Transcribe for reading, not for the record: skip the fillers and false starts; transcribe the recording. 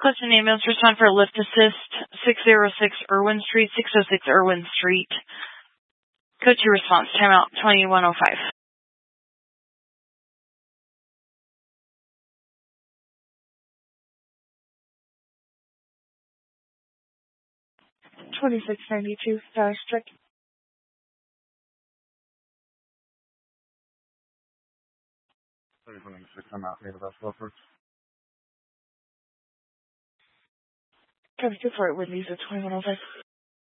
Question ambulance respond for lift assist, 606 Irwin Street, 606 Irwin Street. Code 2 response, timeout 2105. $26.92, check. I'm out here about Wilford. Copy 2 for it, Wendy's at 2105.